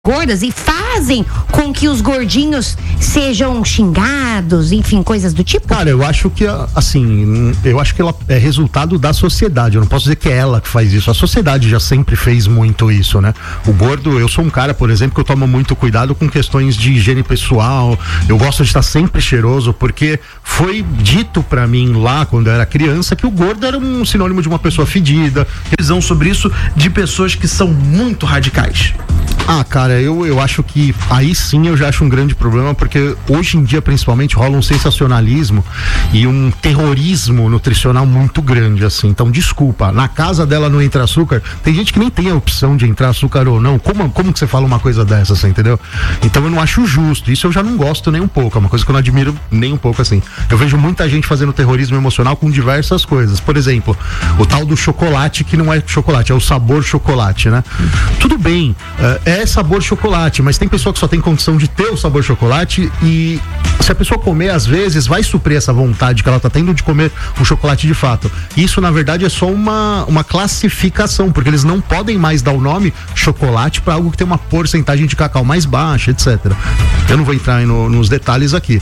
gordas e fazem com que os gordinhos sejam xingados, enfim, coisas do tipo? Cara, eu acho que, assim, ela é resultado da sociedade. Eu não posso dizer que é ela que faz isso. A sociedade já sempre fez muito isso, né? O gordo, eu sou um cara, por exemplo, que eu tomo muito cuidado com questões de higiene pessoal. Eu gosto de estar sempre cheiroso, porque foi dito pra mim lá, quando eu era criança, que o gordo era um sinônimo de uma pessoa fedida. Visão sobre isso de pessoas que são muito radicais. Ah, cara, eu acho que aí sim eu já acho um grande problema, porque hoje em dia principalmente rola um sensacionalismo e um terrorismo nutricional muito grande, assim. Então, desculpa, na casa dela não entra açúcar, tem gente que nem tem a opção de entrar açúcar ou não. Como que você fala uma coisa dessa, assim, entendeu? Então eu não acho justo, isso eu já não gosto nem um pouco, é uma coisa que eu não admiro nem um pouco, assim. Eu vejo muita gente fazendo terrorismo emocional com diversas coisas. Por exemplo, o tal do chocolate, que não é chocolate, é o sabor chocolate, né? Tudo bem, é sabor chocolate, mas tem pessoa que só tem condição de ter o sabor chocolate, e se a pessoa comer, às vezes vai suprir essa vontade que ela tá tendo de comer o chocolate de fato. Isso, na verdade, é só uma classificação, porque eles não podem mais dar o nome chocolate para algo que tem uma porcentagem de cacau mais baixa, etc. Eu não vou entrar nos detalhes aqui.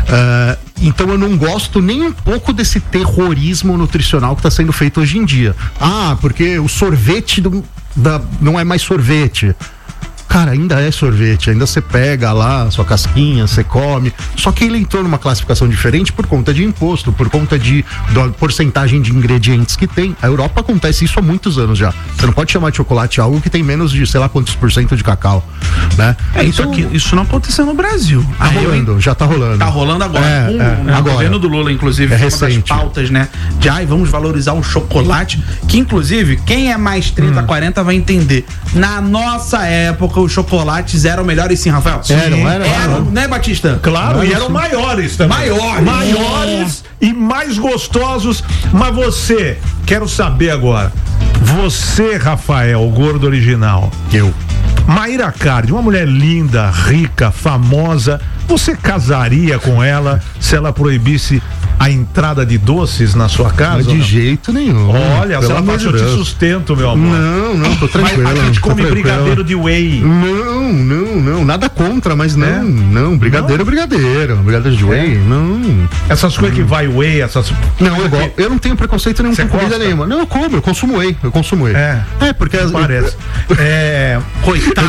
Então eu não gosto nem um pouco desse terrorismo nutricional que está sendo feito hoje em dia. Ah, porque o sorvete não é mais sorvete. Cara, ainda é sorvete, ainda você pega lá sua casquinha, você come, só que ele entrou numa classificação diferente por conta de imposto, por conta da porcentagem de ingredientes que tem. A Europa acontece isso há muitos anos já. Você não pode chamar de chocolate algo que tem menos de sei lá quantos % de cacau, né? Então, isso não aconteceu no Brasil. Tá rolando, já tá rolando. Tá rolando agora. O governo do Lula, inclusive, é uma recente. das pautas, né? De vamos valorizar o chocolate, que inclusive, quem é mais 30, 40 vai entender. Na nossa época, os chocolates eram melhores, sim, Rafael? Eram, né, Batista? Claro, e eram maiores também. Maiores e mais gostosos. Mas você, quero saber agora, você, Rafael, o gordo original, Mayra Card, uma mulher linda, rica, famosa, você casaria com ela se ela proibisse a entrada de doces na sua casa? De jeito nenhum. Olha, se ela faz, eu te sustento, meu amor. Não, tô tranquilo. Mas a gente come brigadeiro de whey. Não, nada contra, mas não, brigadeiro de whey, não. Essas coisas que vai whey, Não, eu não tenho preconceito nenhum com comida nenhuma. Não, eu consumo whey. Porque parece. Coitado.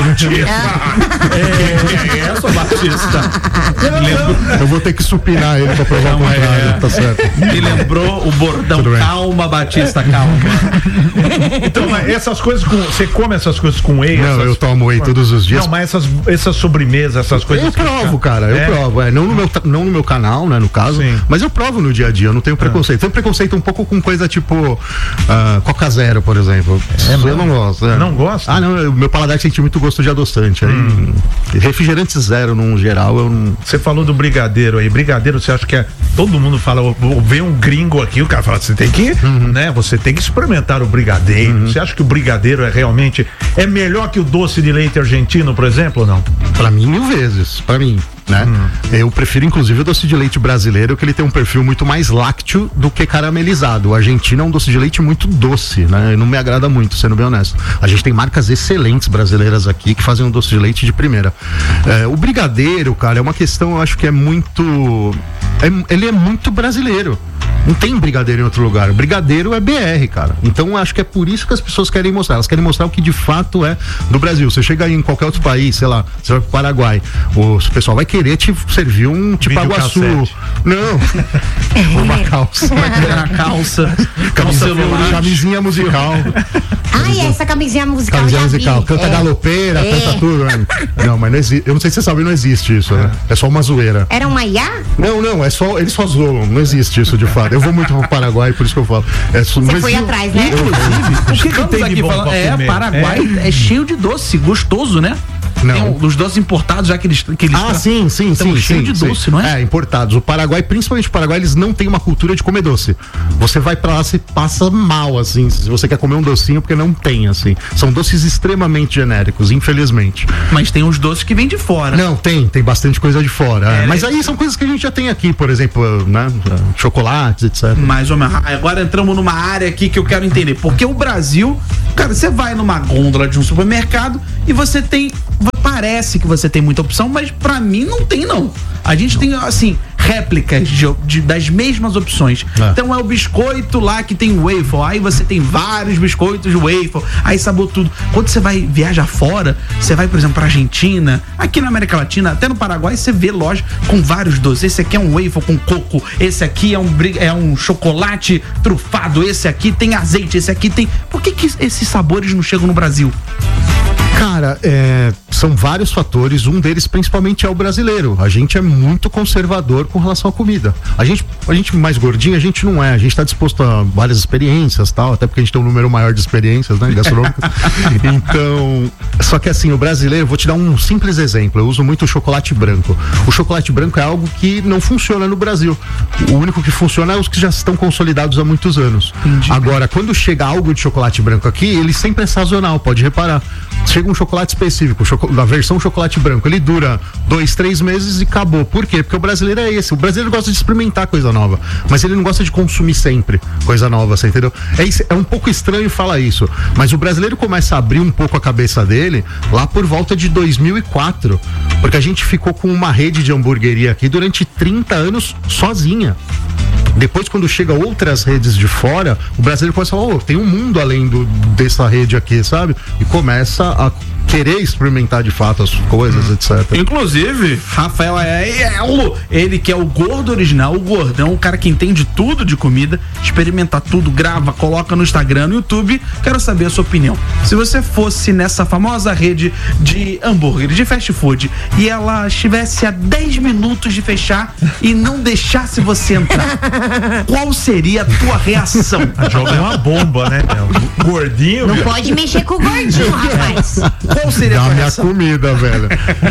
Essa Batista. Eu vou ter que supinar ele pra provar o contrário, tá certo. Me lembrou o bordão, calma, Batista, calma. Então, essas coisas você come essas coisas com whey? Não, eu tomo whey todos os dias. Não, mas essas sobremesas, essas coisas. Eu provo, cara, eu provo. Não no meu canal, né, no caso. Sim. Mas eu provo no dia a dia, eu não tenho preconceito. Tenho preconceito um pouco com coisa tipo Coca Zero, por exemplo. Eu não gosto. Não gosta? Não, meu paladar sente muito gosto de adoçante. Refrigerante zero, num geral, eu não... Você falou do brigadeiro aí. Brigadeiro, você acha que todo mundo fala, vem um gringo aqui, o cara fala, você tem que, né? Você tem que experimentar o brigadeiro. Você acha que o brigadeiro realmente é melhor que o doce de leite argentino, por exemplo, ou não? Pra mim, 1000 vezes. Pra mim, né? Eu prefiro, inclusive, o doce de leite brasileiro, que ele tem um perfil muito mais lácteo do que caramelizado. O argentino é um doce de leite muito doce, né? Não me agrada muito, sendo bem honesto. A gente tem marcas excelentes brasileiras aqui que fazem um doce de leite de primeira. O brigadeiro, cara, é uma questão, eu acho que é muito... ele é muito brasileiro. Não tem brigadeiro em outro lugar. O brigadeiro é BR, cara. Então acho que é por isso que as pessoas querem mostrar. Elas querem mostrar o que de fato é do Brasil. Você chega aí em qualquer outro país, sei lá, você vai pro Paraguai, o pessoal vai querer te servir um tipo Aguaçu. Não. Uma calça. Vai querer a calça. Camisinha musical. Essa camisinha musical. Camisinha musical. Canta galopeira, canta tudo. Né? Não, mas não existe. Eu não sei se você sabe, não existe isso, né? É só uma zoeira. Era uma IA? Não, é só. Eles só zoam. Não existe isso de fato. Eu vou muito pro Paraguai, por isso que eu falo. Você foi atrás, né? O que tem aqui falando? Paraguai é cheio de doce, gostoso, né? Não. Os doces importados, já que eles sim, cheio de doce, não é? Importados. O Paraguai, principalmente o Paraguai, eles não têm uma cultura de comer doce. Você vai pra lá, você passa mal, assim, se você quer comer um docinho, porque não tem, assim. São doces extremamente genéricos, infelizmente. Mas tem uns doces que vêm de fora. Não, tem bastante coisa de fora. Mas aí são coisas que a gente já tem aqui, por exemplo, né? Chocolates, etc. Mais ou menos. Agora entramos numa área aqui que eu quero entender. Porque o Brasil, cara, você vai numa gôndola de um supermercado e você tem parece que você tem muita opção, mas pra mim não tem, não. A gente tem, assim, réplicas das mesmas opções. Então é o biscoito lá que tem waffle, aí você tem vários biscoitos de waffle, aí sabor tudo. Quando você vai viajar fora, você vai, por exemplo, pra Argentina, aqui na América Latina, até no Paraguai, você vê loja com vários doces. Esse aqui é um waffle com coco, esse aqui é um chocolate trufado, esse aqui tem azeite, esse aqui tem... Por que esses sabores não chegam no Brasil? Cara, são vários fatores, um deles principalmente é o brasileiro. A gente é muito conservador com relação à comida. A gente mais gordinho, a gente não é. A gente tá disposto a várias experiências, tal, até porque a gente tem um número maior de experiências, né, gastronômicas. Então, só que assim, o brasileiro, vou te dar um simples exemplo. Eu uso muito o chocolate branco. O chocolate branco é algo que não funciona no Brasil. O único que funciona é os que já estão consolidados há muitos anos. Entendi. Agora, quando chega algo de chocolate branco aqui, ele sempre é sazonal, pode reparar. Chega um chocolate específico, da versão chocolate branco, ele dura 2, 3 meses e acabou. Por quê? Porque o brasileiro é esse. O brasileiro gosta de experimentar coisa nova, mas ele não gosta de consumir sempre coisa nova, você entendeu? É um pouco estranho falar isso, mas o brasileiro começa a abrir um pouco a cabeça dele lá por volta de 2004, porque a gente ficou com uma rede de hamburgueria aqui durante 30 anos sozinha. Depois, quando chega outras redes de fora, o brasileiro pode falar, tem um mundo além dessa rede aqui, sabe? E começa a querer experimentar de fato as coisas, etc. Inclusive, Rafael ele que é o gordo original, o gordão, o cara que entende tudo de comida, experimenta tudo, grava, coloca no Instagram, no YouTube. Quero saber a sua opinião. Se você fosse nessa famosa rede de hambúrguer, de fast food, e ela estivesse a 10 minutos de fechar e não deixasse você entrar, qual seria a tua reação? Jogar uma bomba, né? Gordinho. Não pode mexer com o gordinho, rapaz. Qual seria a minha comida, velho?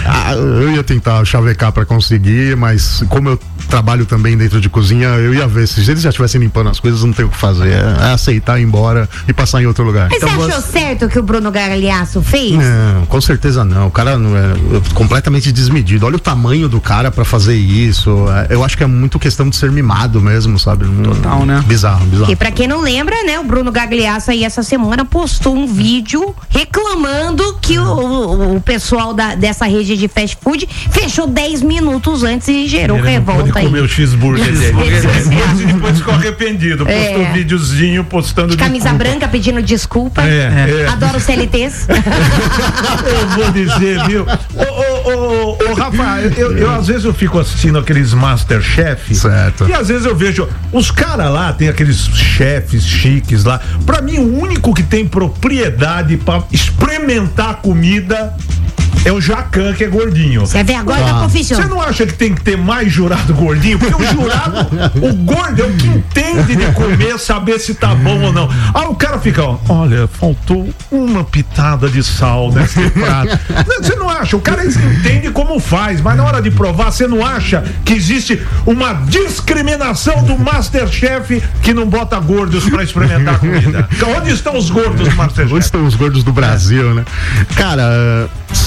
Eu ia tentar chavecar pra conseguir, mas como eu trabalho também dentro de cozinha, eu ia ver. Se eles já estivessem limpando as coisas, não tem o que fazer. É aceitar, ir embora e passar em outro lugar. Mas então, você achou certo o que o Bruno Gagliasso fez? Não, com certeza não. O cara não é completamente desmedido. Olha o tamanho do cara pra fazer isso. Eu acho que é muito questão de ser mimado mesmo, sabe? Total, né? Bizarro. Porque pra quem não lembra, né? O Bruno Gagliasso aí essa semana postou um vídeo reclamando que o pessoal dessa rede de fast food fechou 10 minutos antes e gerou revolta aí. Comeu o cheeseburger dele. Depois ficou arrependido. Postou um videozinho postando de camisa branca pedindo desculpa. Adoro CLTs. Eu vou dizer, viu? Ô Rafa, eu às vezes eu fico assistindo aqueles Masterchef. Certo. E às vezes eu vejo os caras lá, tem aqueles chefes chiques lá. Pra mim, o único que tem propriedade pra experimentar comida é o Jacan, que é gordinho. Você vê agora da profissão. Você não acha que tem que ter mais jurado gordinho? Porque o jurado, o gordo é o que entende de comer, saber se tá bom ou não. Aí o cara fica, olha, faltou uma pitada de sal nesse prato. Você não acha? O cara entende como faz, mas na hora de provar, você não acha que existe uma discriminação do Masterchef que não bota gordos pra experimentar a comida? Onde estão os gordos do Masterchef? Onde estão os gordos do Brasil, né? Cara,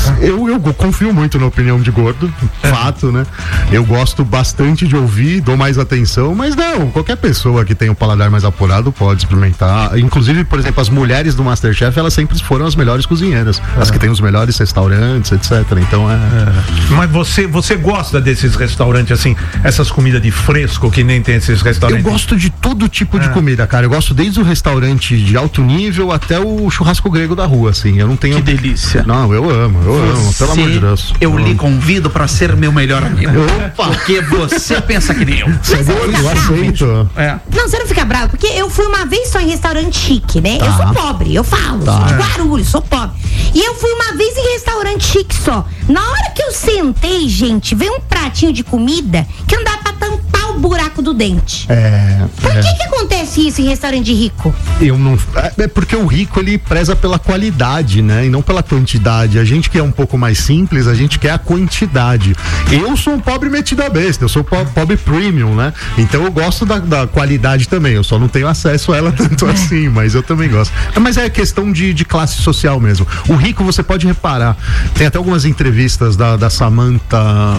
eu confio muito na opinião de gordo, fato, né? Eu gosto bastante de ouvir, dou mais atenção, mas não, qualquer pessoa que tem um paladar mais apurado pode experimentar. Inclusive, por exemplo, as mulheres do Masterchef, elas sempre foram as melhores cozinheiras, as que têm os melhores restaurantes, etc. Então Mas você gosta desses restaurantes, assim, essas comidas de fresco que nem tem esses restaurantes? Eu gosto de todo tipo de comida, cara. Eu gosto desde o restaurante de alto nível até o churrasco grego da rua, assim. Eu não tenho... Que delícia. Não, eu amo, pelo amor de Deus. Eu lhe convido pra ser meu melhor amigo. Opa! Porque você pensa que nem eu. Eu aceito. Não, você não fica bravo, porque eu fui uma vez só em restaurante chique, né? Eu sou pobre, eu falo, sou de Guarulhos, sou pobre. E eu fui uma vez em restaurante chique só. Na hora que eu sentei, gente, veio um pratinho de comida que não dá pra tampar o buraco do dente. Por que acontece isso em restaurante de rico? Eu não... É porque o rico, ele preza pela qualidade, né? E não pela quantidade. A gente que é um pouco mais simples, a gente quer a quantidade. Eu sou um pobre metido a besta, eu sou pobre premium, né? Então eu gosto da qualidade também, eu só não tenho acesso a ela tanto assim, mas eu também gosto. Mas é questão de classe social mesmo. O rico, você pode reparar, tem até algumas entrevistas da Samantha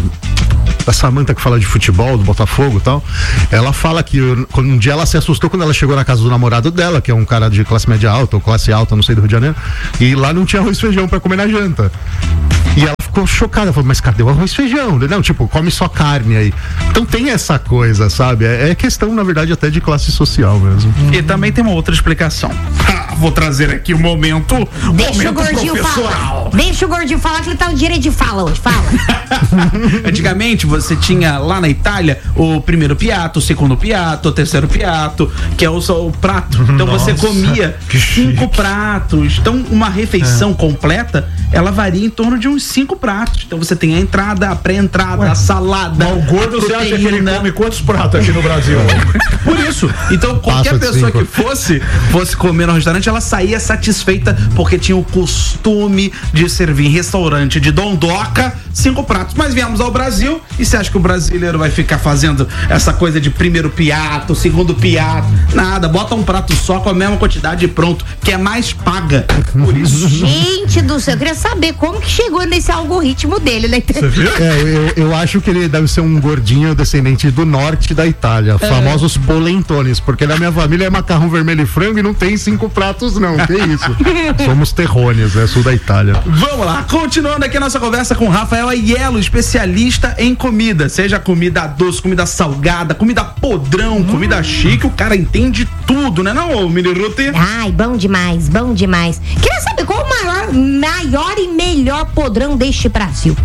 que fala de futebol, do Botafogo e tal. Ela fala que um dia ela se assustou quando ela chegou na casa do namorado dela, que é um cara de classe média alta ou classe alta, não sei, do Rio de Janeiro, e lá não tinha arroz e feijão pra comer na janta. E ela ficou ficou chocada, falou, mas cadê o arroz e feijão? Não, tipo, come só carne aí. Então tem essa coisa, sabe? É questão, na verdade, até de classe social mesmo. E também tem uma outra explicação. Vou trazer aqui o momento. Deixa o gordinho falar. Deixa o gordinho falar que ele tá no direito de fala hoje. Fala. Antigamente você tinha lá na Itália o primeiro piatto, o segundo piatto, o terceiro piatto, que é o prato. Então você comia 5 pratos. Então uma refeição completa, ela varia em torno de uns 5 pratos. Então você tem a entrada, a pré-entrada, a salada. O gordo, você acha que ele come quantos pratos aqui no Brasil? Por isso. Então qualquer pessoa que fosse comer no restaurante, ela saía satisfeita porque tinha o costume de servir em restaurante de dondoca 5 pratos. Mas viemos ao Brasil e você acha que o brasileiro vai ficar fazendo essa coisa de primeiro piatto, segundo piatto? Nada, bota um prato só com a mesma quantidade e pronto, que é mais paga. Por isso. Gente do céu, eu queria saber como que chegou nesse algoritmo dele, né? Você viu? Eu acho que ele deve ser um gordinho descendente do norte da Itália, famosos polentones, porque na minha família é macarrão vermelho e frango e não tem 5 pratos não, que isso? Somos terrôneos, sul da Itália. Vamos lá, continuando aqui a nossa conversa com Rafael Aiello, especialista em comida, seja comida doce, comida salgada, comida podrão, comida chique, o cara entende tudo, né não, Mini Ruth? Ai, bom demais, bom demais. Queria saber qual o maior e melhor podrão deste Brasil?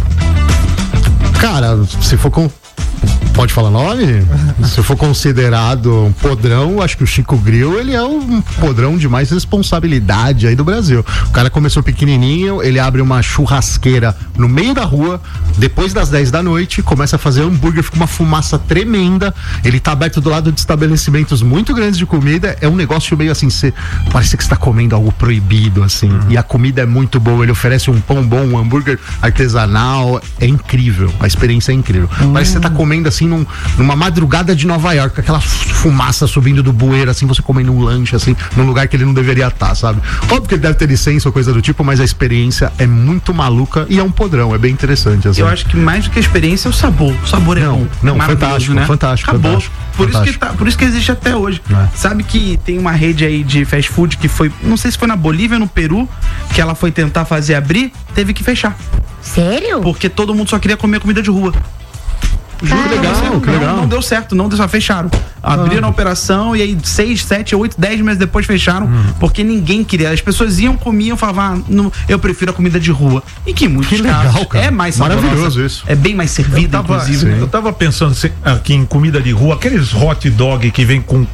Cara, se for com... Pode falar nome? Se for considerado um podrão, acho que o Chico Grill, ele é um podrão de mais responsabilidade aí do Brasil. O cara começou pequenininho, ele abre uma churrasqueira no meio da rua, depois das 10 da noite, começa a fazer hambúrguer, fica uma fumaça tremenda, ele tá aberto do lado de estabelecimentos muito grandes de comida, é um negócio meio assim, parece que você tá comendo algo proibido, assim, e a comida é muito boa, ele oferece um pão bom, um hambúrguer artesanal, é incrível, a experiência é incrível. Parece que você tá comendo assim numa madrugada de Nova York, aquela fumaça subindo do bueiro, assim, você comendo um lanche, assim, num lugar que ele não deveria estar, sabe? Óbvio que ele deve ter licença ou coisa do tipo, mas a experiência é muito maluca e é um podrão, é bem interessante, assim. Eu acho que mais do que a experiência é o sabor. O sabor é bom. Não, fantástico, né? Fantástico. Acabou. Fantástico. Por isso que existe até hoje. Sabe que tem uma rede aí de fast food que foi, não sei se foi na Bolívia ou no Peru, que ela foi tentar fazer abrir, teve que fechar. Sério? Porque todo mundo só queria comer comida de rua. Juro, que legal. Não deu certo, só fecharam. Abriram a operação e aí 6, 7, 8, 10 meses depois fecharam, porque ninguém queria. As pessoas iam, comiam, falavam, eu prefiro a comida de rua. E que muitos casos é mais saborosa. Maravilhoso isso. É bem mais servida, inclusive. Eu tava pensando aqui em comida de rua, aqueles hot dog que vem com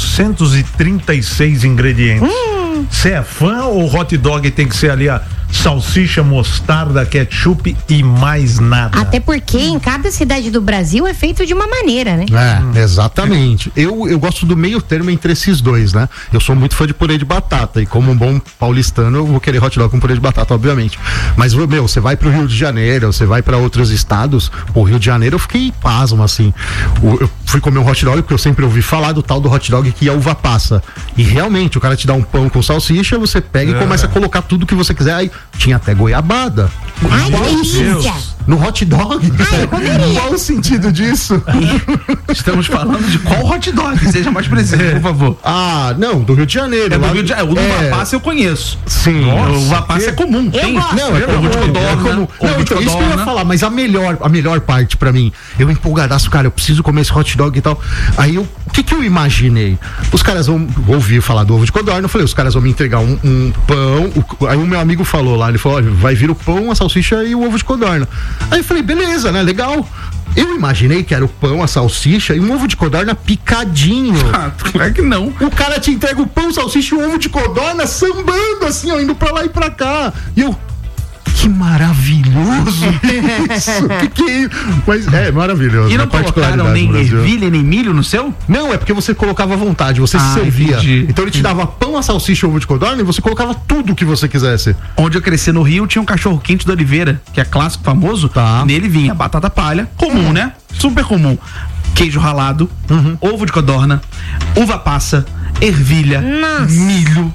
436 ingredientes. Você é fã ou hot dog tem que ser ali a salsicha, mostarda, ketchup e mais nada? Até porque em cada cidade do Brasil é feito de uma maneira, né? Exatamente. Eu gosto do meio termo entre esses dois, né? Eu sou muito fã de purê de batata e como um bom paulistano eu vou querer hot dog com purê de batata, obviamente. Mas, você vai pro Rio de Janeiro, você vai pra outros estados, o Rio de Janeiro eu fiquei pasmo, assim. Eu fui comer um hot dog porque eu sempre ouvi falar do tal do hot dog que é uva passa. E realmente, o cara te dá um pão com salsicha, você pega e começa a colocar tudo que você quiser. Aí tinha até goiabada. Ai, que delícia! No hot dog? Qual o sentido disso? Estamos falando de qual hot dog? Seja mais presente, por favor. Não, do Rio de Janeiro. Do Rio de Janeiro. O uva passa eu conheço. Sim. O uva passa é comum. Tem. Não, é comum. Então, isso que eu ia falar, mas a melhor parte pra mim, eu empolgadaço, cara, eu preciso comer esse hot dog e tal. Aí o que eu imaginei? Os caras vão ouvir falar do ovo de codorna, eu falei, os caras vão me entregar um pão, aí o meu amigo falou lá, ele falou, vai vir o pão, a salsicha e o ovo de codorna. Aí eu falei, beleza, né, legal. Eu imaginei que era o pão, a salsicha e um ovo de codorna picadinho. Claro que não. O cara te entrega o pão, salsicha e o ovo de codorna sambando assim, ó, indo pra lá e pra cá. E eu... Que maravilhoso isso! que é isso? Mas é maravilhoso. E não colocaram nem ervilha, nem milho no seu? Não, é porque você colocava à vontade, você se servia. Entendi. Então ele te dava pão, a salsicha, ovo de codorna e você colocava tudo o que você quisesse. Onde eu cresci no Rio, tinha um cachorro quente do Oliveira, que é clássico, famoso. Nele vinha batata palha, comum, né? Super comum. Queijo ralado, ovo de codorna, uva passa, ervilha, milho,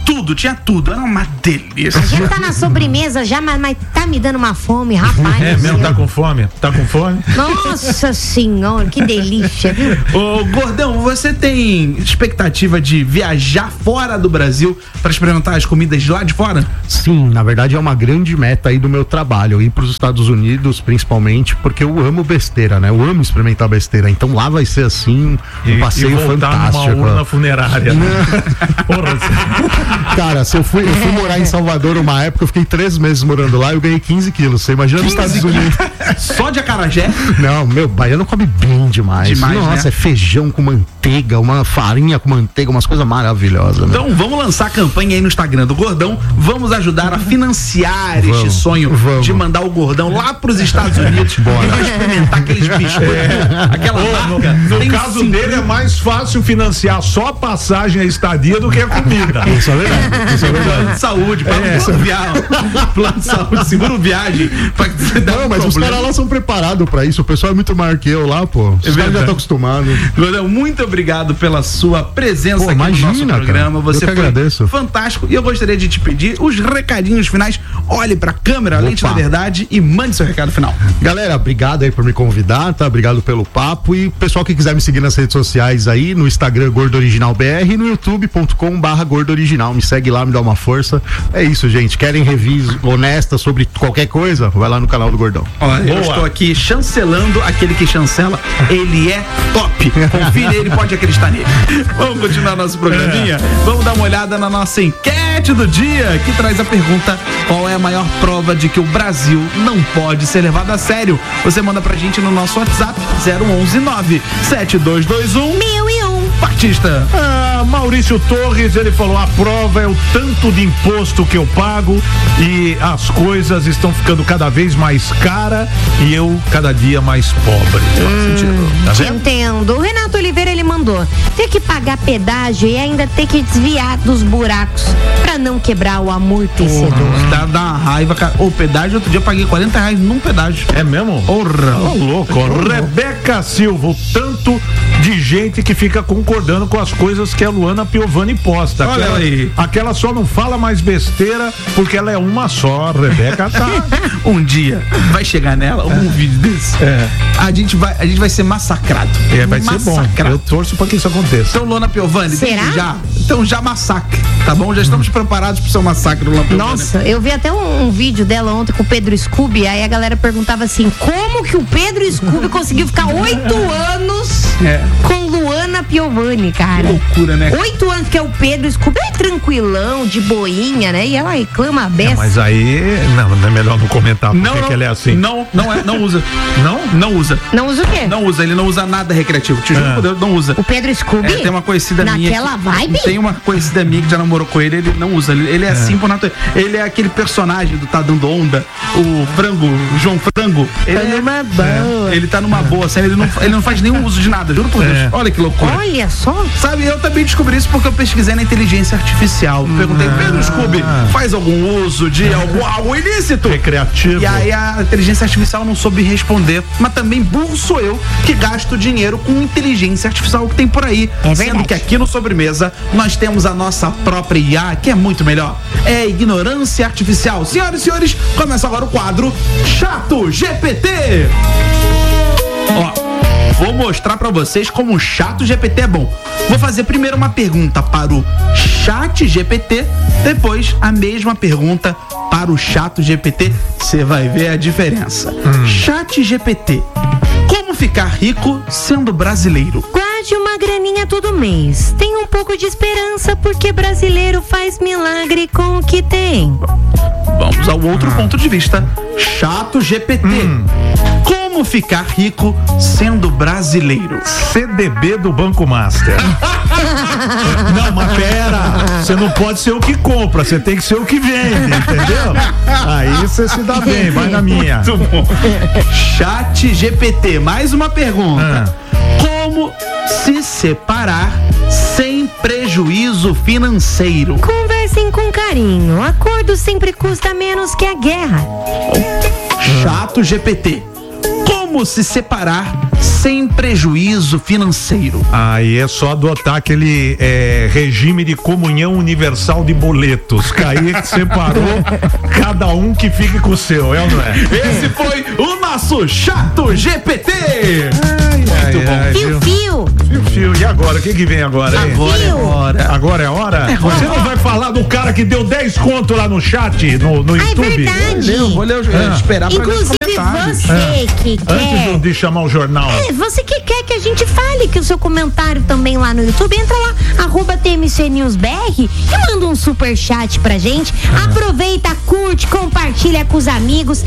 tudo, tinha tudo. Era uma delícia. A gente tá na sobremesa já, mas tá me dando uma fome, rapaz. É mesmo, tá com fome? Tá com fome? Nossa senhora, que delícia, viu? Ô, Gordão, você tem expectativa de viajar fora do Brasil pra experimentar as comidas de lá de fora? Sim, na verdade é uma grande meta aí do meu trabalho, ir pros Estados Unidos, principalmente, porque eu amo besteira, né? Eu amo experimentar besteira, então lá vai ser assim, um passeio fantástico. Numa urna funerária. Cara, eu fui morar em Salvador uma época, eu fiquei 3 meses morando lá e eu ganhei 15 quilos. Você imagina nos Estados Unidos. Só de acarajé? Não, meu, baiano come bem demais. Nossa, né? É feijão com manteiga, uma farinha com manteiga, umas coisas maravilhosas. Né? Então vamos lançar a campanha aí no Instagram do Gordão. Vamos ajudar a financiar este sonho de mandar o Gordão lá pros Estados Unidos. Bora. E vai experimentar aqueles biscoitos. Aquela marca. No caso dele é mais fácil financiar só a passagem, a estadia do que a comida. Isso é verdade. Isso é verdade. Plano de saúde, plano de saúde, seguro viagem. Não, mas os caras lá são preparados pra isso. O pessoal é muito maior que eu lá, pô. Os caras já estão acostumados. Gordão, muito obrigado pela sua presença aqui no nosso programa. Você foi agradeço. Fantástico. E eu gostaria de te pedir os recadinhos finais. Olhe pra câmera, a lente da verdade, e mande seu recado final. Galera, obrigado aí por me convidar, tá? Obrigado pelo papo. E o pessoal que quiser me seguir nas redes sociais aí, no Instagram Gordo Original BR e no youtube.com/Gordo Original. Me segue lá, me dá uma força. É isso, gente. Querem reviews honestas sobre qualquer coisa? Vai lá no canal do Gordão. Olha, eu estou aqui chancelando aquele que chancela. Ele é top. Confie nele, pode acreditar nele. Vamos continuar nosso programinha? Vamos dar uma olhada na nossa enquete do dia, que traz a pergunta: qual é a maior prova de que o Brasil não pode ser levado a sério? Você manda pra gente no nosso WhatsApp 011-97221-1001. Batista. Maurício Torres, ele falou: a prova é o tanto de imposto que eu pago e as coisas estão ficando cada vez mais cara e eu cada dia mais pobre. Tá vendo? Entendo. O Renato Oliveira, ele mandou ter que pagar pedágio e ainda ter que desviar dos buracos pra não quebrar o amortecedor. Dá uma raiva, cara. O pedágio, outro dia eu paguei R$40 num pedágio. É mesmo? Louco. Rebeca Silva, o tanto de gente que fica concordando com as coisas que a Luana Piovani posta. Olha aí. Aquela só não fala mais besteira porque ela é uma só. Rebeca tá. Um dia vai chegar nela um vídeo desse. A gente vai ser massacrado. Vai ser bom. Eu torço pra que isso aconteça. Então, Luana Piovani, será? Já massacre, tá bom? Já estamos preparados pro seu massacre, Luana Piovani. Nossa, eu vi até um vídeo dela ontem com o Pedro Scooby, aí a galera perguntava assim: como que o Pedro Scooby conseguiu ficar 8 anos com Luana Piovani, cara? Que loucura, né? 8 anos, que é o Pedro Scooby, é tranquilão, de boinha, né? E ela reclama a beça. Mas aí, não é melhor não comentar porque ela é assim. Não usa. Não usa. Não usa o quê? Não usa, ele não usa nada recreativo. Te juro por Deus, não usa. O Pedro Scooby? Tem uma conhecida minha. Naquela vibe? Tem uma conhecida minha que já namorou com ele não usa. Ele é assim por natureza. Ele é aquele personagem do Tá Dando Onda, o Frango, o João Frango. Ele tá numa boa, assim, ele não faz nenhum uso de nada, juro por Deus. Olha que loucura. Olha só. Sabe, eu também descobri isso porque eu pesquisei na inteligência artificial. Perguntei: Pedro Scooby, faz algum uso de algo ilícito? Recreativo. E aí a inteligência artificial não soube responder. Mas também burro sou eu que gasto dinheiro com inteligência artificial que tem por aí. Sendo que aqui no Sobremesa nós temos a nossa própria IA, que é muito melhor. É ignorância artificial. Senhoras e senhores, começa agora o quadro Chato GPT. Vou mostrar pra vocês como o Chato GPT é bom. Vou fazer primeiro uma pergunta para o Chat GPT, depois a mesma pergunta para o Chato GPT. Você vai ver a diferença. Chat GPT: como ficar rico sendo brasileiro? Guarde uma graninha todo mês. Tem um pouco de esperança porque brasileiro faz milagre com o que tem. Vamos ao outro ponto de vista. Chato GPT: como ficar rico sendo brasileiro? CDB do Banco Master. Não, mas pera, você não pode ser o que compra, você tem que ser o que vende, entendeu? Aí você se dá bem, vai na minha. Muito bom. Chat GPT, mais uma pergunta. Como se separar sem prejuízo financeiro? Conversem com carinho. Acordo sempre custa menos que a guerra. Chato GPT: como se separar sem prejuízo financeiro. Aí é só adotar aquele regime de comunhão universal de boletos. Kaique separou, cada um que fique com o seu, ou não é? Esse foi o nosso Chato GPT. Muito bom. Fio. E agora? O que vem agora, hein? Agora é a hora? Você não vai falar do cara que deu 10 conto lá no chat, no YouTube? É verdade. Vou esperar pra inclusive você que quer... Antes de chamar o jornal. Você que quer que a gente fale que o seu comentário também lá no YouTube, entra lá, @TMCNewsBR e manda um superchat pra gente. Aproveita, curte, compartilha com os amigos,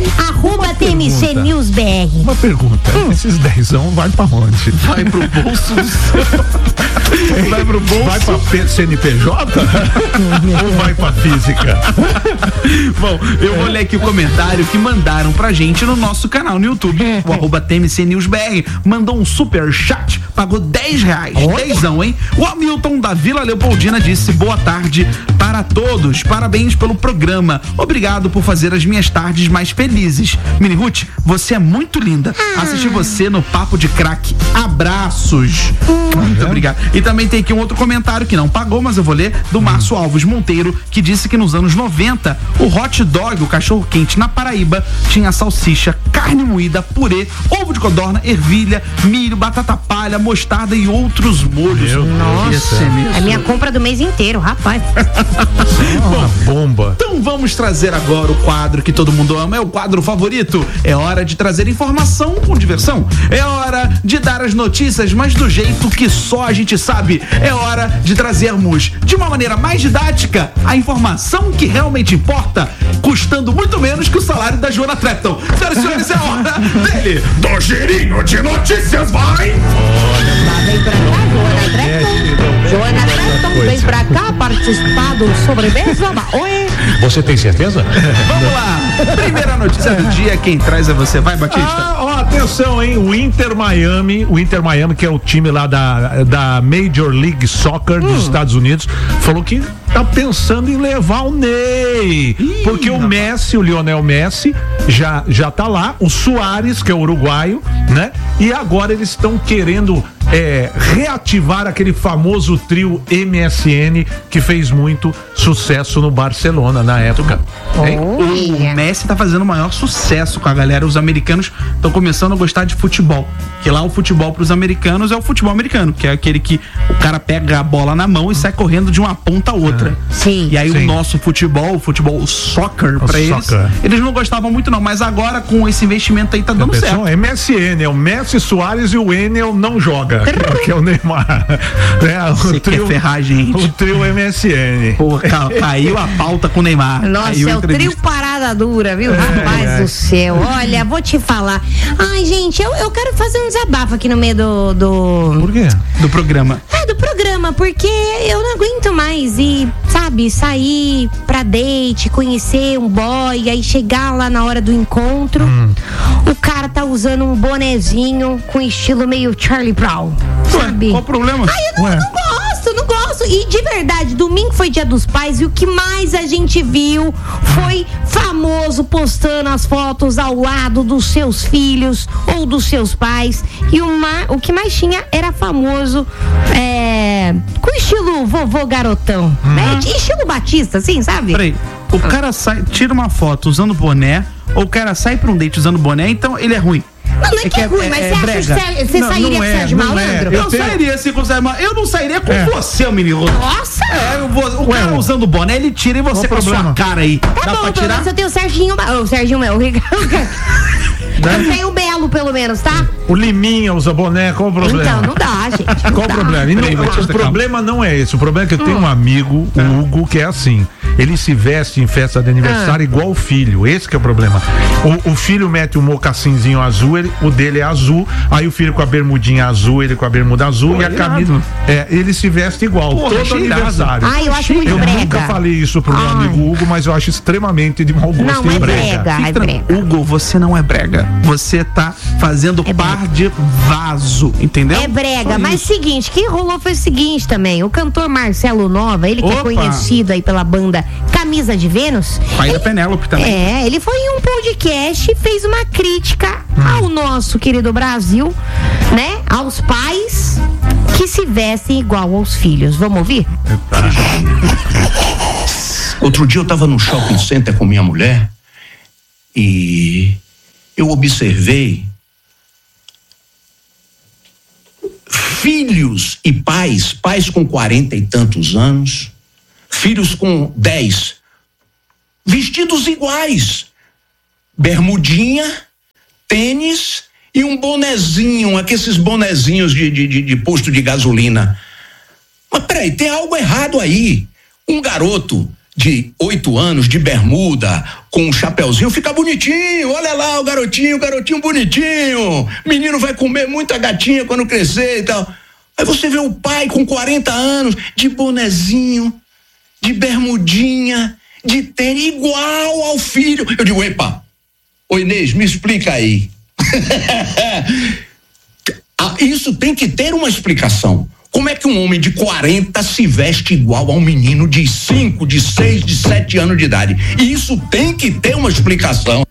@TMCNewsBR. Uma pergunta, esses 10 vai pra onde? Vai pro bolso do seu... Vai pro bolso? Vai pra CNPJ? Ou vai pra física? Bom, eu vou ler aqui o comentário que mandaram pra gente no nosso canal no YouTube. O @TMCNewsBR mandou um super chat, pagou R$10. Dezão, hein? O Hamilton da Vila Leopoldina disse: boa tarde para todos, parabéns pelo programa, obrigado por fazer as minhas tardes mais felizes. Mini Ruth, você é muito linda, assisti você no Papo de Crack, abraços. Muito obrigado. E também tem aqui um outro comentário que não pagou, mas eu vou ler, do Márcio Alves Monteiro, que disse que nos anos 90 o hot dog, o cachorro quente na Paraíba, tinha salsicha, carne moída, purê, ovo de codorna, ervilha, milho, batata palha, mostarda e outros molhos. Nossa, é minha compra do mês inteiro, rapaz. Uma bomba. Então vamos trazer agora o quadro que todo mundo ama, é o quadro favorito. É hora de trazer informação com diversão. É hora de dar as notícias, mas do jeito que só a gente sabe. É hora de trazermos de uma maneira mais didática a informação que realmente importa, custando muito menos que o salário da Joana Trepton. Senhoras e senhores, é a hora dele, do girinho de notícias, vai! Vem pra cá, Joana Trepton. Joana Trepton, vem pra cá participar do Sobremesa. Oi! Você tem certeza? Vamos lá! Primeira notícia do dia, quem traz é você. Vai, Batista. Atenção, hein? O Inter Miami, que é o time lá da Major League Soccer dos Estados Unidos, falou que tá pensando em levar o Ney. Porque o Messi, o Lionel Messi, já tá lá. O Suárez, que é uruguaio, né? E agora eles estão querendo reativar aquele famoso trio MSN que fez muito sucesso no Barcelona na época. O Messi tá fazendo o maior sucesso com a galera. Os americanos estão começando a gostar de futebol. Que lá o futebol pros americanos é o futebol americano, que é aquele que o cara pega a bola na mão e sai correndo de uma ponta a outra. Sim. E aí o nosso futebol, o soccer pra eles não gostavam muito não, mas agora com esse investimento aí tá dando certo. MSN, é o Messi, Suárez e o Enel não joga. Que é o Neymar. O trio ferragem. O trio MSN. Pô, caiu a pauta com o Neymar. Nossa, é o trio parada dura, viu? Rapaz do céu. Olha, vou te falar. Ai, gente, eu quero fazer um desabafo aqui no meio do... Por quê? Do programa. Do programa, porque eu não aguento mais sair pra date, conhecer um boy, aí chegar lá na hora do encontro, o cara tá usando um bonezinho com estilo meio Charlie Brown, sabe? Qual o problema? Eu não gosto. E de verdade, domingo foi Dia dos Pais e o que mais a gente viu foi famoso postando as fotos ao lado dos seus filhos ou dos seus pais. E o que mais tinha era famoso com estilo vovô garotão, né? Estilo Batista, assim, sabe? Peraí, o cara tira uma foto usando boné, ou o cara sai pra um date usando boné, então ele é ruim. Não é que é ruim, mas você acha que você sairia com o Sérgio Malandro? Eu sairia assim com o Sérgio Malandro. Eu não sairia com você, menino. Nossa! O cara usando boné, ele tira e você com a sua cara aí. Dá bom, pelo menos eu tenho o Serginho. O Ricardo. Eu tenho o Belo, pelo menos, tá? O Liminha usa boné, qual o problema? Então, não dá, gente. Qual o problema? O problema não é esse. O problema é que eu tenho um amigo, o Hugo, que é assim. Ele se veste em festa de aniversário igual o filho. Esse que é o problema. O filho mete um mocassinzinho azul, o dele é azul. Aí o filho com a bermudinha azul, ele com a bermuda azul. E a camisa. Ele se veste igual. Todo aniversário. Eu acho muito brega. Eu nunca falei isso pro meu amigo Hugo, mas eu acho extremamente de mau gosto. Não, é brega. Hugo, você não é brega. Você tá fazendo par de vaso, entendeu? É brega, mas seguinte, quem rolou foi o seguinte também. O cantor Marcelo Nova, ele que é conhecido aí pela banda Camisa de Vênus. Pai da Penélope também. Ele foi em um podcast e fez uma crítica ao nosso querido Brasil, né? Aos pais que se vestem igual aos filhos. Vamos ouvir? Outro dia eu estava no shopping center com minha mulher e eu observei filhos e pais com 40 e tantos anos, filhos com 10, vestidos iguais, bermudinha, tênis e um bonezinho, aqueles bonezinhos de posto de gasolina. Mas peraí, tem algo errado aí. Um garoto de 8 anos, de bermuda, com um chapeuzinho, fica bonitinho. Olha lá o garotinho bonitinho. Menino vai comer muita gatinha quando crescer e tal. Aí você vê o pai com 40 anos, de bonezinho, de bermudinha, de tênis, igual ao filho. Eu digo, epa, ô Inês, me explica aí. Isso tem que ter uma explicação. Como é que um homem de 40 se veste igual a um menino de 5, de 6, de 7 anos de idade? E isso tem que ter uma explicação.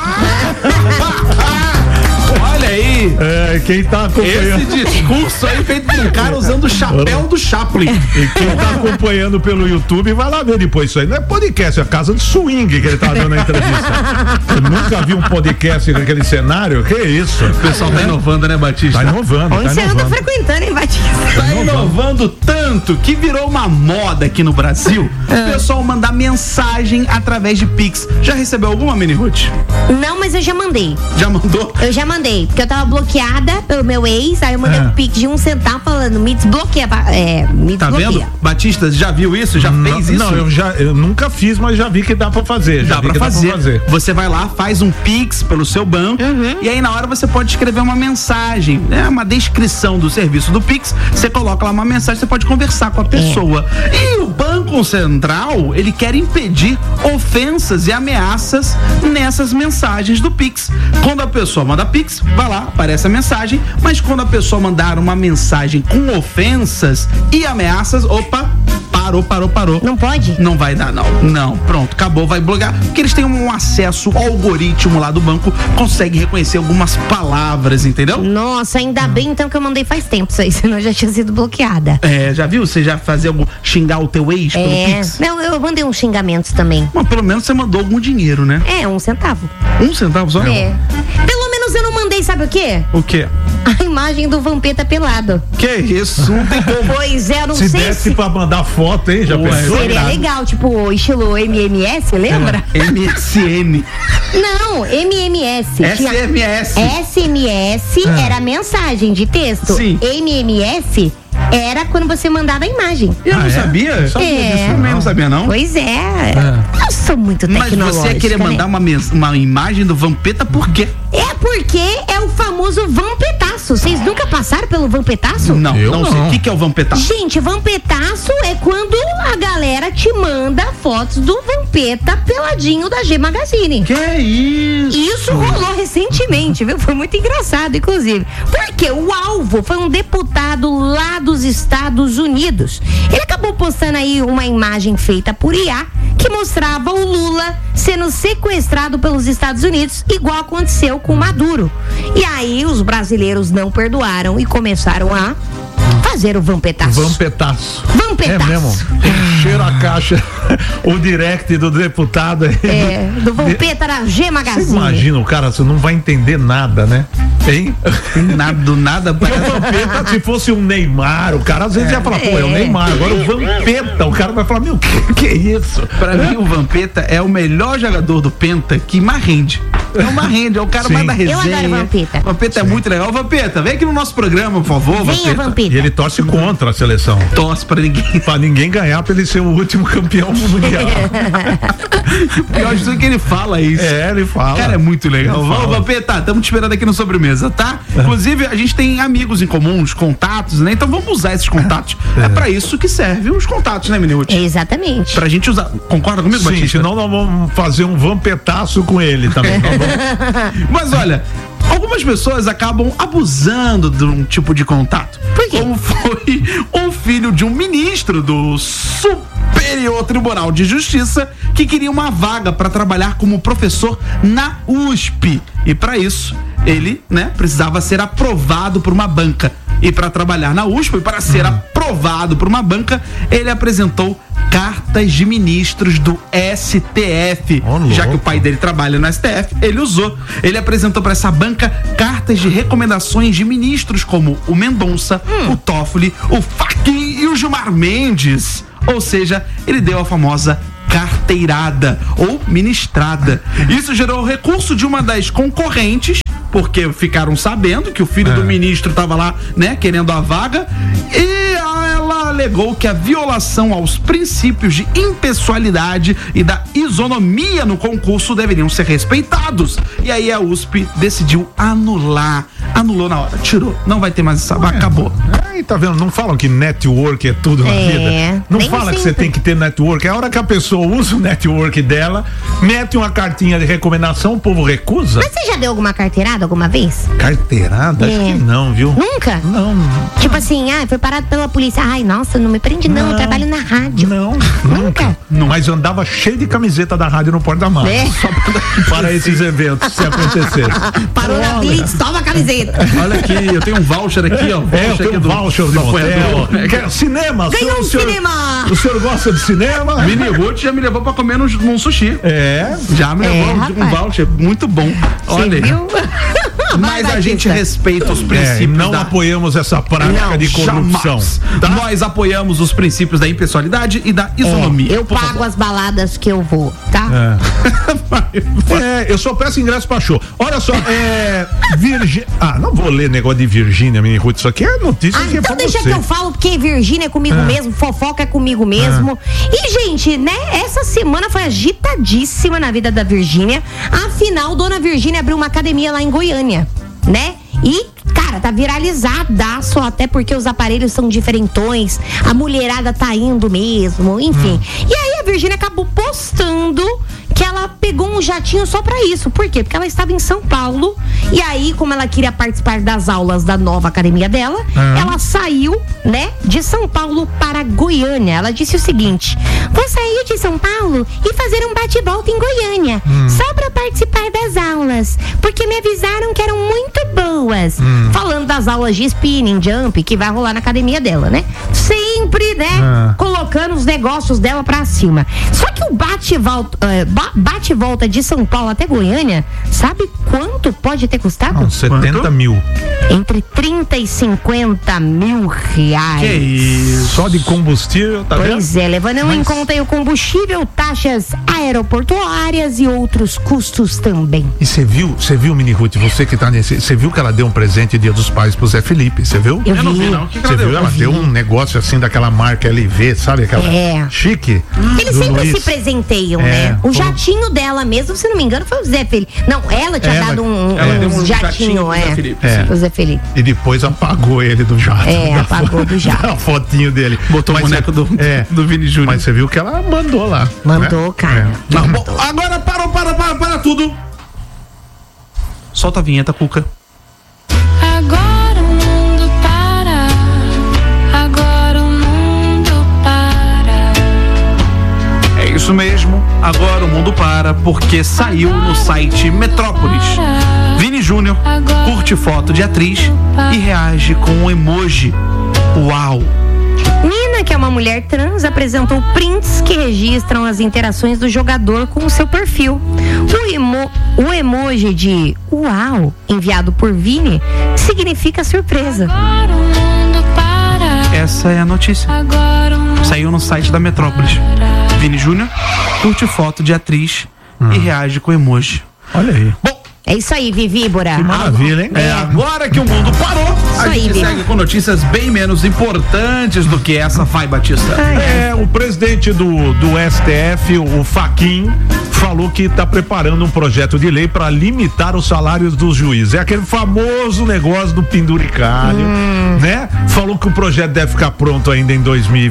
Olha aí. Quem tá acompanhando. Esse discurso aí feito por um cara usando o chapéu do Chaplin. E quem tá acompanhando pelo YouTube vai lá ver depois isso aí. Não é podcast, é casa de swing que ele tá dando a entrevista. Eu nunca vi um podcast com aquele cenário. Que isso? O pessoal tá inovando, né, Batista? Tá inovando. Onde você anda frequentando, hein, Batista? Tá inovando tanto que virou uma moda aqui no Brasil o pessoal mandar mensagem através de Pix. Já recebeu alguma, Mini Ruth? Não, mas eu já mandei. Já mandou? Eu já mandei, porque eu tava bloqueada pelo meu ex, aí eu mandei um Pix de 1 centavo falando, me desbloqueia. Me tá desbloqueia. Vendo? Batista, já viu isso? Já fez isso? Não, eu nunca fiz, mas já vi que dá pra fazer. Dá pra fazer. Você vai lá, faz um Pix pelo seu banco e aí na hora você pode escrever uma mensagem, né? Uma descrição do serviço do Pix, você coloca lá uma mensagem, você pode conversar com a pessoa. E o Banco Central, ele quer impedir ofensas e ameaças nessas mensagens do Pix. Quando a pessoa manda Pix, vai lá, aparece a mensagem, mas quando a pessoa mandar uma mensagem com ofensas e ameaças, opa, parou. Não pode? Não vai dar, não, pronto, acabou, vai bloquear, porque eles têm um acesso ao algoritmo lá do banco, consegue reconhecer algumas palavras, entendeu? Nossa, ainda bem então que eu mandei faz tempo isso aí, senão eu já tinha sido bloqueada. Já viu? Você já fazia xingar o teu ex pelo Pix? Não, eu mandei uns xingamentos também. Mas pelo menos você mandou algum dinheiro, né? 1 centavo. 1 centavo só? Pelo menos eu não mandei, sabe o quê? O quê? A imagem do Vampeta pelado. Que isso? Não tem como. Pois é, eu não se sei desse pra mandar foto, hein? Já pensou? Seria legal, tipo, estilo MMS, lembra? MSN. Não, MMS. SMS. SMS era mensagem de texto. Sim. MMS era quando você mandava a imagem. Eu não sabia? Também não sabia, não. Pois é. Eu sou muito tecnológica. Mas você ia querer mandar uma imagem do Vampeta por quê? É porque é o famoso Vampetaço. Vocês nunca passaram pelo Vampetaço? Não sei. O que é o Vampetaço? Gente, Vampetaço é quando a galera te manda fotos do Vampeta peladinho da G Magazine. Que é isso? Isso rolou recentemente, viu? Foi muito engraçado, inclusive. Porque o alvo foi um deputado lá dos Estados Unidos. Ele acabou postando aí uma imagem feita por IA que mostrava o Lula sendo sequestrado pelos Estados Unidos, igual aconteceu com Maduro. E aí os brasileiros não perdoaram e começaram a fazer o Vampetaço. Vampetaço. Vampetaço. É mesmo. Encheram a caixa, o direct do deputado. Do Vampeta da G Magazine. Você imagina o cara, você não vai entender nada, né? Hein? Nada do nada. Porque o Vampeta, se fosse um Neymar, o cara às vezes ia falar, é o Neymar. Agora o Vampeta, o cara vai falar, meu, que é isso? Pra mim, o Vampeta é o melhor jogador do Penta que mais rende. É uma rende, é o cara mais da resenha. Eu adoro Vampeta. Vampeta é muito legal. Vampeta, vem aqui no nosso programa, por favor. Venha, Vampeta. E ele torce contra a seleção. Torce pra ninguém ganhar, pra ele ser o último campeão mundial. Pior de tudo que ele fala isso. Ele fala. Cara, é muito legal. Vamos, Vampeta, estamos te esperando aqui no Sobremesa, tá? Inclusive, a gente tem amigos em comuns, contatos, né? Então vamos usar esses contatos. É pra isso que servem os contatos, né, Minute? Exatamente. Pra gente usar. Concorda comigo, Sim, Batista? senão nós vamos fazer um vampetaço com ele também. Mas olha, algumas pessoas acabam abusando de um tipo de contato. Por quê? Como foi um filho de um ministro do Superior Tribunal de Justiça que queria uma vaga para trabalhar como professor na USP. E para isso, ele, precisava ser aprovado por uma banca. E para trabalhar na USP, para ser aprovado por uma banca, ele apresentou cartas de ministros do STF. Já que o pai dele trabalha no STF, ele apresentou para essa banca cartas de recomendações de ministros como o Mendonça, o Toffoli, o Fachin e o Gilmar Mendes. Ou seja, ele deu a famosa carteirada ou ministrada. Isso gerou o recurso de uma das concorrentes, porque ficaram sabendo que o filho do ministro estava lá, querendo a vaga, e ela alegou que a violação aos princípios de impessoalidade e da isonomia no concurso deveriam ser respeitados. E aí a USP decidiu anulou na hora, tirou, não vai ter mais essa vaga, acabou. Tá vendo? Não falam que network é tudo na vida. Não fala sempre que você tem que ter network. É a hora que a pessoa usa o network dela, mete uma cartinha de recomendação, o povo recusa. Mas você já deu alguma carteirada alguma vez? Carteirada? Acho que não, viu? Nunca? Não. Tipo assim, foi parado pela polícia. Ai, nossa, não me prende não, eu trabalho na rádio. Não, nunca. Mas eu andava cheio de camiseta da rádio no porta-malas. Só para esses eventos, se acontecesse. Parou na blitz, toma a camiseta. Olha aqui, eu tenho um voucher aqui, ó. Eu tenho um voucher de motel. Cinema. Ganhou um cinema. O senhor gosta de cinema? Mini Ruth já me levou pra comer num sushi. Já me levou um voucher muito bom. Olha aí. Mas a gente respeita os princípios. Não apoiamos essa prática de corrupção. Tá? Nós apoiamos os princípios da impessoalidade e da isonomia. Eu pago as baladas que eu vou, tá? Eu só peço ingresso pra show. Olha só, Virgínia. Não vou ler negócio de Virgínia, Mini Ruth. Isso aqui é notícia que é então pra deixa você. que eu falo, porque Virgínia é comigo mesmo, fofoca é comigo mesmo. E, gente, essa semana foi agitadíssima na vida da Virgínia. Afinal, dona Virgínia abriu uma academia lá em Goiânia, E, cara, tá viralizadaço, até porque os aparelhos são diferentões, a mulherada tá indo mesmo, enfim. E aí a Virgínia acabou postando que ela pegou um jatinho só pra isso. Por quê? Porque ela estava em São Paulo, e aí, como ela queria participar das aulas da nova academia dela, ela saiu, de São Paulo para Goiânia. Ela disse o seguinte: vou sair de São Paulo e fazer um bate-volta em Goiânia, só pra participar das aulas, porque me avisaram que eram muito boas. Falando das aulas de spinning, jump, que vai rolar na academia dela, Sempre, colocando os negócios dela pra cima. Só que o bate-volta de São Paulo até Goiânia, sabe quanto pode ter custado? 70 mil. Entre 30 e 50 mil reais. Que isso? Só de combustível, tá vendo? Pois é, levando em conta aí o combustível, taxas aeroportuárias e outros custos também. E você viu, Mini Ruth, você que tá você viu que ela deu um presente Dia dos Pais pro Zé Felipe, você viu? Eu não vi, não. Você viu? Ela deu um negócio assim daquela marca LV, sabe? Aquela chique. Eles sempre se presenteiam, O jatinho dela mesmo, se não me engano, foi o Zé Felipe. Não, ela tinha dado um jatinho, pro Zé Felipe. E depois apagou ele do jato. Apagou do jato. A fotinho dele. Botou o boneco do Vini Júnior. Mas você viu que ela mandou lá. Mandou, cara. Bom, agora para tudo. Solta a vinheta, Cuca. Agora o mundo para. Agora o mundo para. É isso mesmo. Agora o mundo para, porque saiu no site Metrópolis. Vini Júnior curte foto de atriz e reage com um emoji. Uau! Nina, que é uma mulher trans, apresentou prints que registram as interações do jogador com o seu perfil. O emoji de uau, enviado por Vini, significa surpresa. Essa é a notícia. Saiu no site da Metrópolis. Vini Júnior curte foto de atriz e reage com emoji. Olha aí. Bom, é isso aí, Vivíbora. Que maravilha, hein? Agora que o mundo parou, a gente segue com notícias bem menos importantes do que essa. Vai, Batista. O presidente do STF, o Fachin, falou que está preparando um projeto de lei para limitar os salários dos juízes. É aquele famoso negócio do penduricalho, né? Falou que o projeto deve ficar pronto ainda em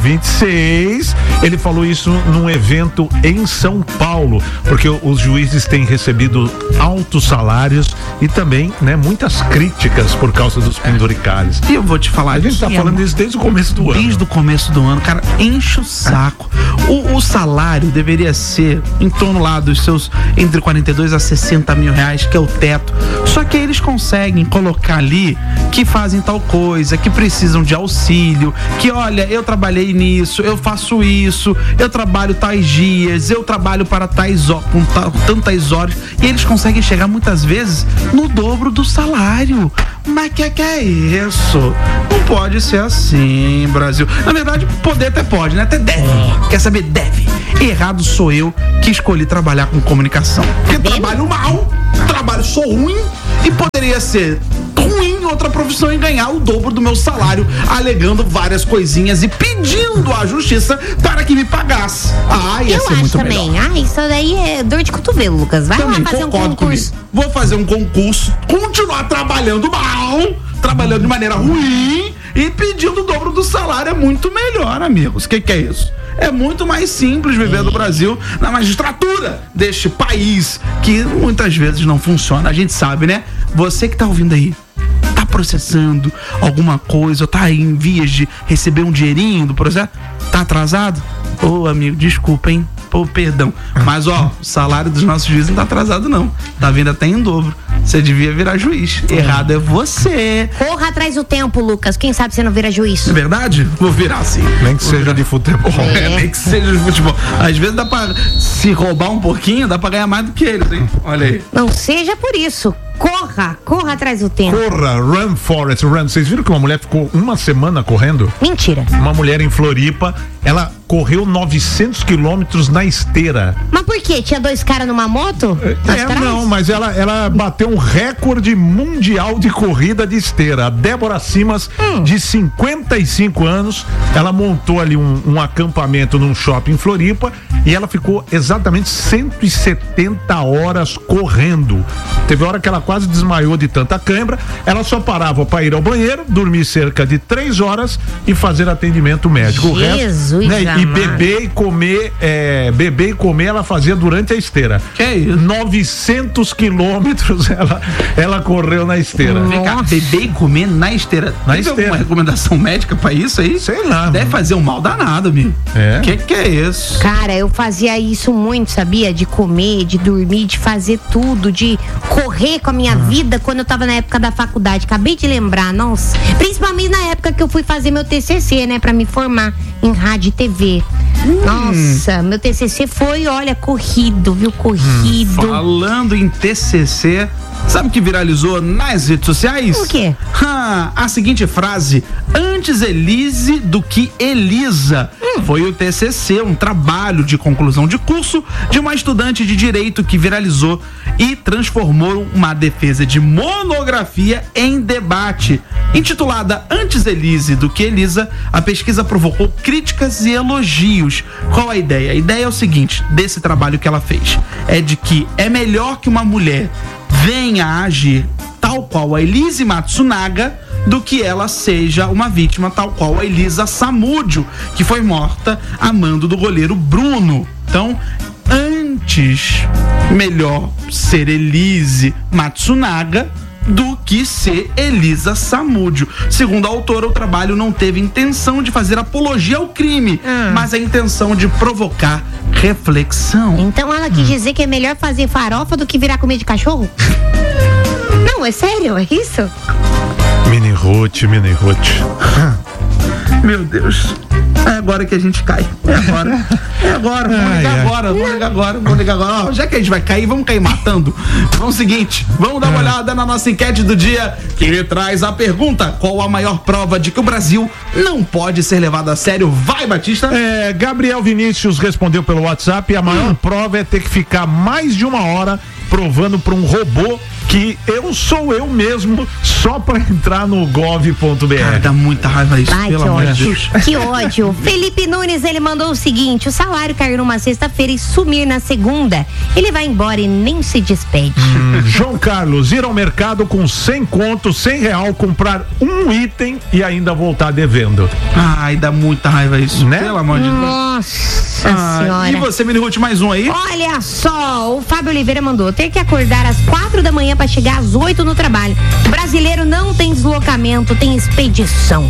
2026. Ele falou isso num evento em São Paulo, porque os juízes têm recebido altos salários e também, né, muitas críticas por causa dos penduricalhos. E eu vou te falar, a gente tá falando isso desde o começo do ano. Desde o começo do ano, cara, enche o saco. O salário deveria ser em torno lá dos seus entre 42 a 60 mil reais, que é o teto. Só que eles conseguem colocar ali que fazem tal coisa, que precisam de auxílio, que olha, eu trabalhei nisso, eu faço isso, eu trabalho tais dias, eu trabalho para tantas horas, e eles conseguem chegar muitas vezes no dobro do salário. Mas que é isso? Não pode ser assim, Brasil. Na verdade, poder até pode, né? Até deve. Quer saber? Deve. Errado sou eu que escolhi trabalhar com comunicação. Porque trabalho mal, sou ruim e poderia ser ruim em outra profissão e ganhar o dobro do meu salário, alegando várias coisinhas e pedindo à justiça para que me pagasse. Ia ser muito também. melhor. Isso daí é dor de cotovelo, Lucas. Vai Também lá fazer um concordo concurso. com isso. Vou fazer um concurso, continuar trabalhando mal, trabalhando de maneira ruim e pedindo o dobro do salário. É muito melhor, amigos. O que é isso? É muito mais simples viver no Brasil, na magistratura deste país, que muitas vezes não funciona. A gente sabe, né? Você que tá ouvindo aí, tá processando alguma coisa, ou tá aí em vias de receber um dinheirinho do processo, tá atrasado? Ô, amigo, desculpa, hein? Pô, perdão. Mas, ó, o salário dos nossos juízes não tá atrasado, não. Tá vindo até em dobro. Você devia virar juiz. Errado é você. Corra atrás do tempo, Lucas. Quem sabe você não vira juiz? É verdade? Vou virar sim. Nem que seja de futebol. Nem que seja de futebol. Às vezes dá pra se roubar um pouquinho, dá pra ganhar mais do que eles, hein? Olha aí. Não seja por isso. Corra atrás do tempo. Corra, run, Forrest, run. Vocês viram que uma mulher ficou uma semana correndo? Mentira. Uma mulher em Floripa, ela correu 900 quilômetros na esteira. Mas por quê? Tinha dois caras numa moto? Não, mas ela bateu um recorde mundial de corrida de esteira. A Débora Simas, de 55 anos, ela montou ali um acampamento num shopping em Floripa e ela ficou exatamente 170 horas correndo. Teve hora que ela quase desmaiou de tanta cãibra. Ela só parava para ir ao banheiro, dormir cerca de 3 horas e fazer atendimento médico. Jesus, o resto, né, e beber e comer ela fazia durante a esteira. Que é isso? 900 quilômetros ela correu na esteira. Vem cá, beber e comer na esteira. Na Tem esteira. alguma recomendação médica pra isso aí? Sei lá. Deve fazer um mal danado, amigo. É. Que é isso? Cara, eu fazia isso muito, sabia? De comer, de dormir, de fazer tudo, de correr com a minha vida quando eu tava na época da faculdade. Acabei de lembrar, nossa. Principalmente na época que eu fui fazer meu TCC, né? Pra me formar em rádio e TV. Nossa, meu TCC foi, olha, corrido, viu? Corrido. Falando em TCC, sabe o que viralizou nas redes sociais? O quê? A seguinte frase: antes Elise do que Elisa. Foi o TCC, um trabalho de conclusão de curso de uma estudante de direito que viralizou e transformou uma defesa de monografia em debate. Intitulada Antes Elise do que Elisa, a pesquisa provocou críticas e elogios. Qual a ideia? A ideia é o seguinte, desse trabalho que ela fez, é de que é melhor que uma mulher venha a agir tal qual a Elise Matsunaga do que ela seja uma vítima tal qual a Elisa Samúdio, que foi morta a mando do goleiro Bruno. Então, antes, melhor ser Elise Matsunaga do que ser Elisa Samúdio. Segundo a autora, o trabalho não teve intenção de fazer apologia ao crime, mas a intenção de provocar reflexão. Então ela quis dizer que é melhor fazer farofa do que virar comida de cachorro? Não, é sério, é isso? Mini Ruth. Meu Deus. É agora que a gente cai. É agora. Vamos ligar agora. Ó, já que a gente vai cair, vamos cair matando. Vamos seguinte, vamos dar uma olhada na nossa enquete do dia, que traz a pergunta: qual a maior prova de que o Brasil não pode ser levado a sério? Vai, Batista. Gabriel Vinícius respondeu pelo WhatsApp e a maior prova é ter que ficar mais de 1 hora provando para um robô que eu sou eu mesmo só pra entrar no gov.br. Cara, dá muita raiva isso, Ai, pelo que amor de ódio. Deus. Que ódio. Felipe Nunes, ele mandou o seguinte: o salário cair numa sexta-feira e sumir na segunda. Ele vai embora e nem se despede. João Carlos, ir ao mercado com 100 conto, R$100, comprar um item e ainda voltar devendo. Ai, dá muita raiva isso, né? Pelo amor de Deus. Nossa senhora. E você, Mini Ruth, mais um aí? Olha só, o Fábio Oliveira mandou ter que acordar às 4 da manhã para chegar às 8 no trabalho. O brasileiro não tem deslocamento, tem expedição.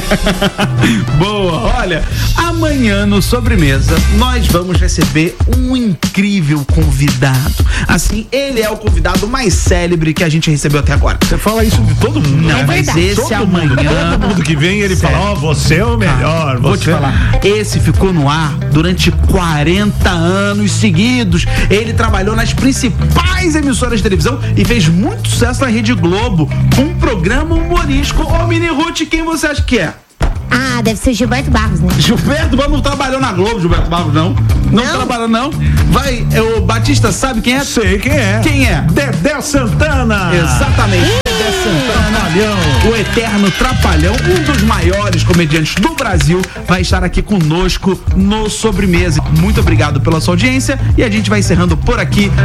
Boa, olha, amanhã no Sobremesa nós vamos receber um incrível convidado. Assim, ele é o convidado mais célebre que a gente recebeu até agora. Você fala isso de todo mundo, Não, né? mas esse todo amanhã... Todo mundo que vem, ele Sério. fala, você é o melhor. Vou te falar, esse ficou no ar durante 40 anos seguidos. Ele trabalhou nas principais emissoras de televisão e fez muito sucesso na Rede Globo com um programa humorístico. Ô, Mini Ruth, quem você acha que é? Ah, deve ser Gilberto Barros, né? Gilberto Barros não trabalhou na Globo, Gilberto Barros não. Não trabalhou, não. Vai, o Batista sabe quem é? Sei quem é. Quem é? Dedé Santana. Exatamente. Dedé Santana, o eterno Trapalhão, um dos maiores comediantes do Brasil, vai estar aqui conosco no Sobremesa. Muito obrigado pela sua audiência e a gente vai encerrando por aqui.